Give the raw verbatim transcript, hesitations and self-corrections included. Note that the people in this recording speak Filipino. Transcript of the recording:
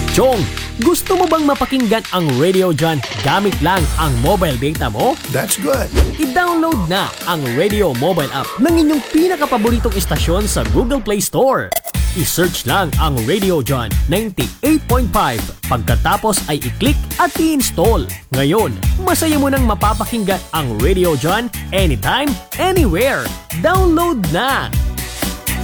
Chong, gusto mo bang mapakinggan ang Radio John gamit lang ang mobile data mo? That's good. I-download na ang Radio Mobile app ng inyong pinakapaboritong istasyon sa Google Play Store. I-search lang ang Radio John ninety-eight point five. Pagkatapos ay i-click at i-install. Ngayon, masaya mo nang mapapakinggan ang Radio John anytime, anywhere. Download na!